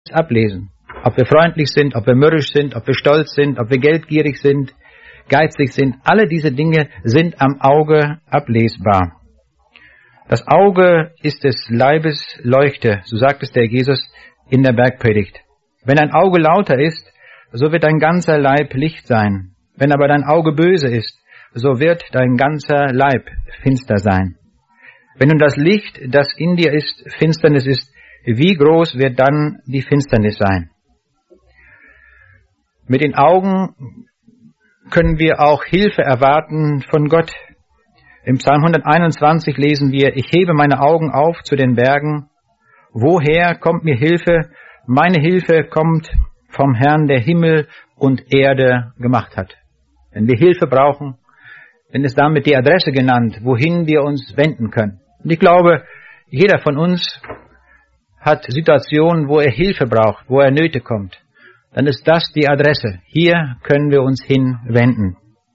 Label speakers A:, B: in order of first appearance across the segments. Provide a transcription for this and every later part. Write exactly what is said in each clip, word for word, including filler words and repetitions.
A: ablesen. Ob wir freundlich sind, ob wir mürrisch sind, ob wir stolz sind, ob wir geldgierig sind, geizig sind. Alle diese Dinge sind am Auge ablesbar. Das Auge ist des Leibes Leuchte, so sagt es der Jesus in der Bergpredigt. Wenn dein Auge lauter ist, so wird dein ganzer Leib Licht sein. Wenn aber dein Auge böse ist, so wird dein ganzer Leib finster sein. Wenn nun das Licht, das in dir ist, Finsternis ist, wie groß wird dann die Finsternis sein? Mit den Augen können wir auch Hilfe erwarten von Gott. Im Psalm hunderteinundzwanzig lesen wir, ich hebe meine Augen auf zu den Bergen. Woher kommt mir Hilfe? Meine Hilfe kommt vom Herrn, der Himmel und Erde gemacht hat. Wenn wir Hilfe brauchen, dann ist damit die Adresse genannt, wohin wir uns wenden können. Und ich glaube, jeder von uns hat Situationen, wo er Hilfe braucht, wo er Nöte kommt. Dann ist das die Adresse. Hier können wir uns hinwenden.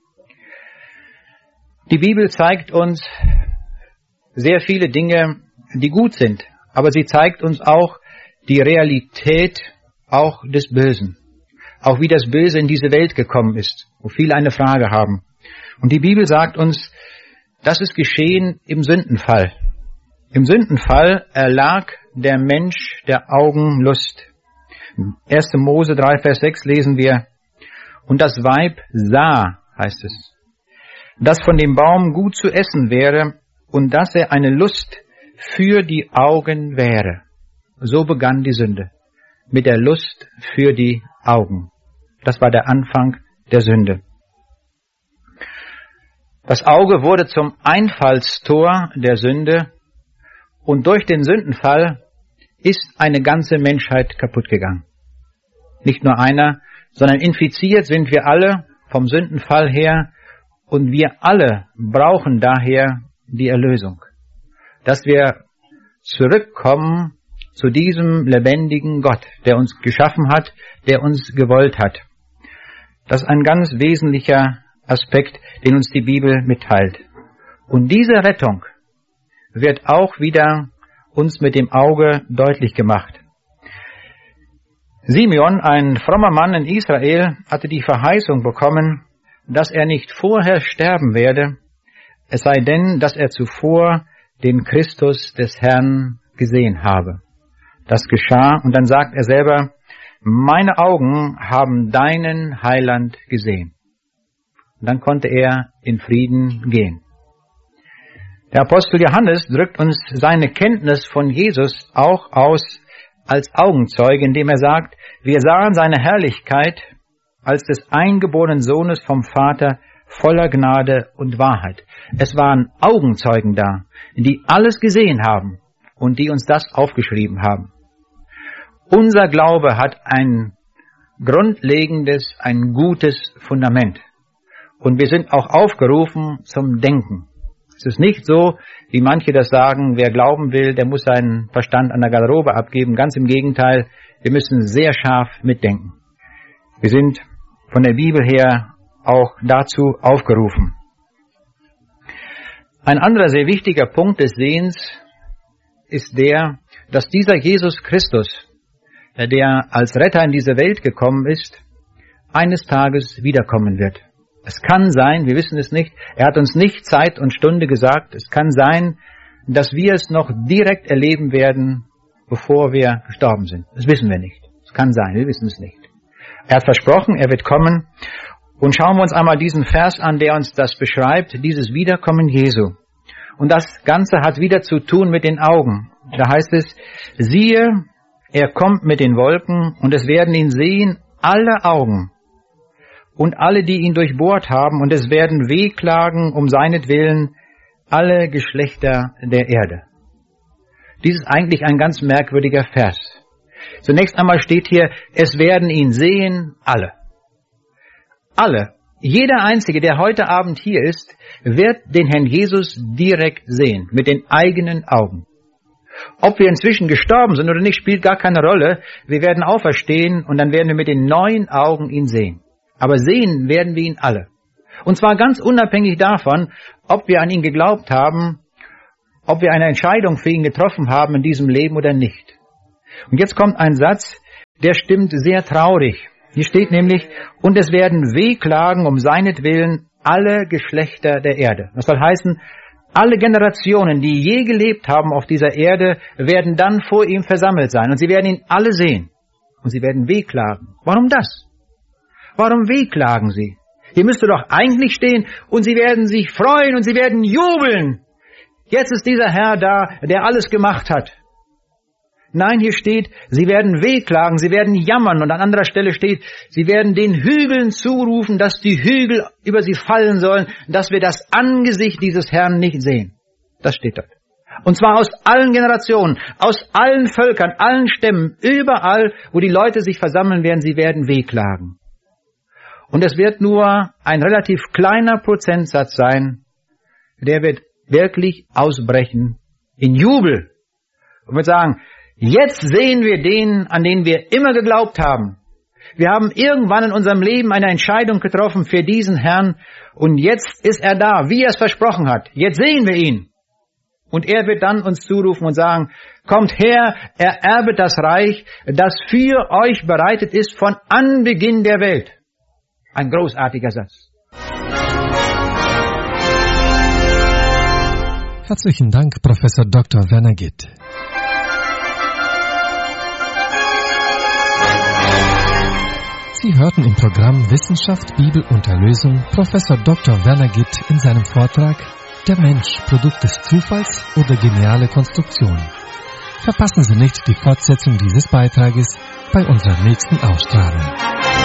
A: Die Bibel zeigt uns sehr viele Dinge, die gut sind, aber sie zeigt uns auch die Realität auch des Bösen. Auch wie das Böse in diese Welt gekommen ist, wo viele eine Frage haben. Und die Bibel sagt uns, das ist geschehen im Sündenfall. Im Sündenfall erlag der Mensch der Augenlust. erster Mose drei, Vers sechs lesen wir, und das Weib sah, heißt es, dass von dem Baum gut zu essen wäre und dass er eine Lust für die Augen wäre. So begann die Sünde, mit der Lust für die Augen. Das war der Anfang der Sünde. Das Auge wurde zum Einfallstor der Sünde und durch den Sündenfall ist eine ganze Menschheit kaputt gegangen. Nicht nur einer, sondern infiziert sind wir alle vom Sündenfall her und wir alle brauchen daher die Erlösung. Dass wir zurückkommen zu diesem lebendigen Gott, der uns geschaffen hat, der uns gewollt hat. Das ist ein ganz wesentlicher Aspekt, den uns die Bibel mitteilt. Und diese Rettung wird auch wieder uns mit dem Auge deutlich gemacht. Simeon, ein frommer Mann in Israel, hatte die Verheißung bekommen, dass er nicht vorher sterben werde, es sei denn, dass er zuvor den Christus des Herrn gesehen habe. Das geschah und dann sagt er selber, meine Augen haben deinen Heiland gesehen. Und dann konnte er in Frieden gehen. Der Apostel Johannes drückt uns seine Kenntnis von Jesus auch aus als Augenzeuge, indem er sagt, wir sahen seine Herrlichkeit als des eingeborenen Sohnes vom Vater voller Gnade und Wahrheit. Es waren Augenzeugen da, die alles gesehen haben und die uns das aufgeschrieben haben. Unser Glaube hat ein grundlegendes, ein gutes Fundament. Und wir sind auch aufgerufen zum Denken. Es ist nicht so, wie manche das sagen, wer glauben will, der muss seinen Verstand an der Garderobe abgeben. Ganz im Gegenteil, wir müssen sehr scharf mitdenken. Wir sind von der Bibel her auch dazu aufgerufen. Ein anderer sehr wichtiger Punkt des Sehens ist der, dass dieser Jesus Christus, der als Retter in diese Welt gekommen ist, eines Tages wiederkommen wird. Es kann sein, wir wissen es nicht, er hat uns nicht Zeit und Stunde gesagt, es kann sein, dass wir es noch direkt erleben werden, bevor wir gestorben sind. Das wissen wir nicht. Es kann sein, wir wissen es nicht. Er hat versprochen, er wird kommen. Und schauen wir uns einmal diesen Vers an, der uns das beschreibt, dieses Wiederkommen Jesu. Und das Ganze hat wieder zu tun mit den Augen. Da heißt es, siehe, er kommt mit den Wolken und es werden ihn sehen alle Augen und alle, die ihn durchbohrt haben, und es werden wehklagen um seinetwillen alle Geschlechter der Erde. Dies ist eigentlich ein ganz merkwürdiger Vers. Zunächst einmal steht hier, es werden ihn sehen alle. Alle. Jeder Einzige, der heute Abend hier ist, wird den Herrn Jesus direkt sehen, mit den eigenen Augen. Ob wir inzwischen gestorben sind oder nicht, spielt gar keine Rolle. Wir werden auferstehen und dann werden wir mit den neuen Augen ihn sehen. Aber sehen werden wir ihn alle. Und zwar ganz unabhängig davon, ob wir an ihn geglaubt haben, ob wir eine Entscheidung für ihn getroffen haben in diesem Leben oder nicht. Und jetzt kommt ein Satz, der stimmt sehr traurig. Hier steht nämlich, und es werden wehklagen um seinetwillen alle Geschlechter der Erde. Das soll heißen, alle Generationen, die je gelebt haben auf dieser Erde, werden dann vor ihm versammelt sein. Und sie werden ihn alle sehen. Und sie werden wehklagen. Warum das? Warum wehklagen sie? Hier müsste doch eigentlich stehen, und sie werden sich freuen und sie werden jubeln. Jetzt ist dieser Herr da, der alles gemacht hat. Nein, hier steht, sie werden wehklagen, sie werden jammern. Und an anderer Stelle steht, sie werden den Hügeln zurufen, dass die Hügel über sie fallen sollen, dass wir das Angesicht dieses Herrn nicht sehen. Das steht dort. Und zwar aus allen Generationen, aus allen Völkern, allen Stämmen, überall, wo die Leute sich versammeln werden, sie werden wehklagen. Und es wird nur ein relativ kleiner Prozentsatz sein, der wird wirklich ausbrechen in Jubel. Und wird sagen, jetzt sehen wir den, an den wir immer geglaubt haben. Wir haben irgendwann in unserem Leben eine Entscheidung getroffen für diesen Herrn und jetzt ist er da, wie er es versprochen hat. Jetzt sehen wir ihn. Und er wird dann uns zurufen und sagen, kommt her, ererbet das Reich, das für euch bereitet ist von Anbeginn der Welt. Ein großartiger Satz.
B: Herzlichen Dank, Professor Doktor Werner Gitt. Sie hörten im Programm Wissenschaft, Bibel und Erlösung Professor Doktor Werner Gitt in seinem Vortrag Der Mensch, Produkt des Zufalls oder geniale Konstruktion. Verpassen Sie nicht die Fortsetzung dieses Beitrages bei unserer nächsten Ausstrahlung.